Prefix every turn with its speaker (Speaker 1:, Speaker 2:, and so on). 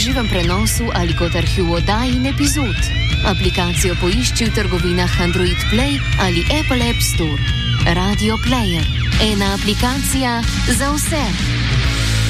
Speaker 1: živem prenosu ali kot arhiv oddaj in epizod. Aplikacijo poišči v trgovinah Android Play ali Apple App Store. Radio Player. Ena aplikacija za vse.